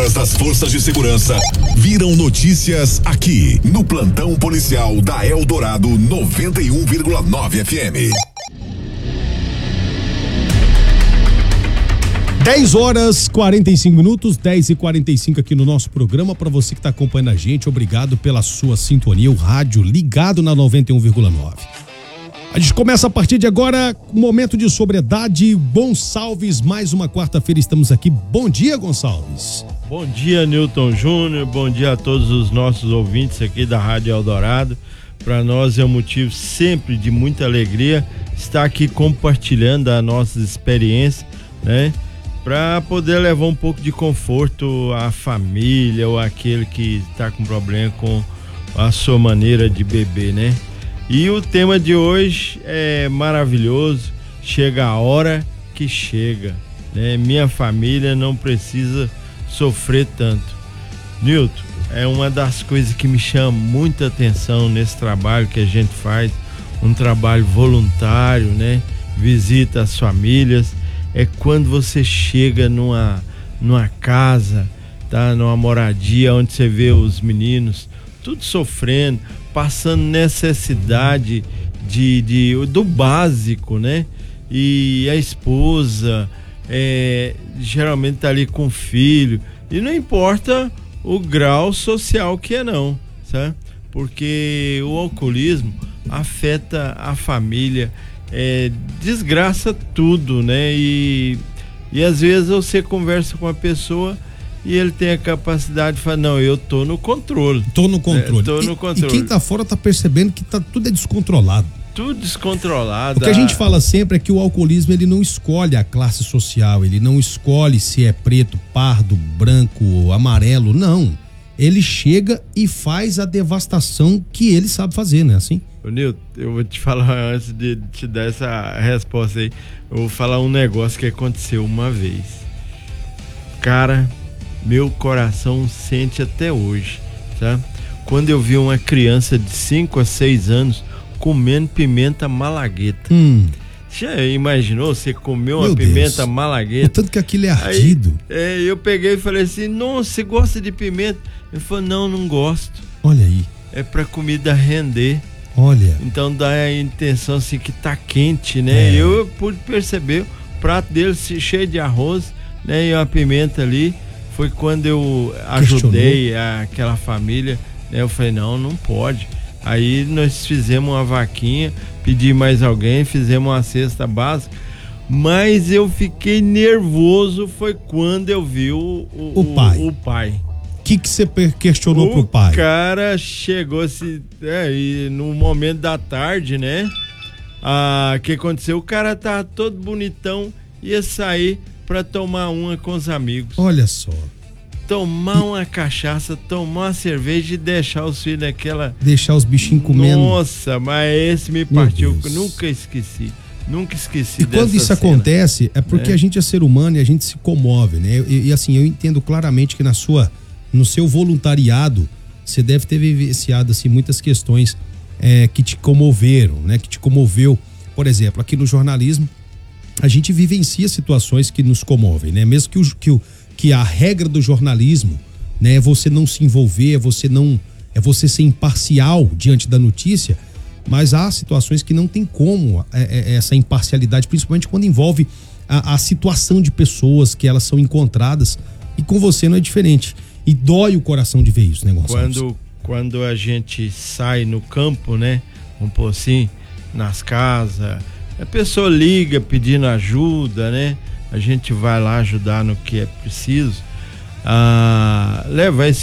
ocorrências das forças de segurança viram notícias aqui no Plantão Policial da Eldorado 91,9 FM. 10h45, 10h45 aqui no nosso programa. Para você que está acompanhando a gente, obrigado pela sua sintonia, o rádio ligado na 91,9. A gente começa a partir de agora, momento de sobriedade. Gonçalves, mais uma quarta-feira estamos aqui. Bom dia, Gonçalves. Bom dia, Newton Júnior. Bom dia a todos os nossos ouvintes aqui da Rádio Eldorado. Para nós é um motivo sempre de muita alegria estar aqui compartilhando a nossa experiência, né? Para poder levar um pouco de conforto à família ou àquele que está com problema com a sua maneira de beber, né? E o tema de hoje é maravilhoso. Chega a hora que chega, né? Minha família não precisa sofrer tanto. Nilton, é uma das coisas que me chama muita atenção nesse trabalho que a gente faz, um trabalho voluntário, né? Visita as famílias. É quando você chega numa casa, tá? Numa moradia onde você vê os meninos tudo sofrendo, passando necessidade do básico, né? E a esposa geralmente tá ali com o filho, e não importa o grau social que é não, sabe? Porque o alcoolismo afeta a família, desgraça tudo, né? E às vezes você conversa com a pessoa e ele tem a capacidade de falar, não, eu tô no controle. Tô no controle. Tô no controle. E quem tá fora tá percebendo que tudo é descontrolado. Tudo descontrolado. O que a gente fala sempre é que o alcoolismo, ele não escolhe a classe social, ele não escolhe se é preto, pardo, branco, amarelo, não. Ele chega e faz a devastação que ele sabe fazer, né? Assim? Ô Nilton, eu vou te falar, antes de te dar essa resposta aí, eu vou falar um negócio que aconteceu uma vez. Cara, meu coração sente até hoje, tá? Quando eu vi uma criança de 5 a 6 anos comendo pimenta malagueta. Já imaginou você comer uma pimenta malagueta? O tanto que aquilo é ardido. Aí, eu peguei e falei assim, nossa, você gosta de pimenta? Ele falou, não gosto. Olha aí. É pra comida render. Olha. Então dá a intenção assim que tá quente, né? Eu pude perceber o prato dele cheio de arroz, né? E uma pimenta ali. Foi quando eu ajudei aquela família, né? Eu falei, não pode. Aí nós fizemos uma vaquinha, pedi mais alguém, fizemos uma cesta básica, mas eu fiquei nervoso foi quando eu vi o pai. O que você questionou pro pai? O cara chegou assim, e no momento da tarde, né? O que aconteceu? O cara tá todo bonitão, ia sair pra tomar uma com os amigos. Olha só. Tomar uma cachaça, tomar uma cerveja e deixar os filhos naquela... Deixar os bichinhos comendo. Nossa, mas esse me partiu, nunca esqueci E quando isso acontece, é porque a gente é ser humano e a gente se comove, né? E assim, eu entendo claramente que no seu voluntariado, você deve ter vivenciado assim, muitas questões que te comoveram, né? Que te comoveu. Por exemplo, aqui no jornalismo, a gente vivencia situações que nos comovem, né? Mesmo que a regra do jornalismo, né, é você não se envolver, é você ser imparcial diante da notícia, mas há situações que não tem como essa imparcialidade, principalmente quando envolve a situação de pessoas que elas são encontradas, e com você não é diferente. E dói o coração de ver isso, né, Gonçalves? Quando a gente sai no campo, né, vamos pôr assim, nas casas, a pessoa liga pedindo ajuda, né? A gente vai lá ajudar no que é preciso, levar esse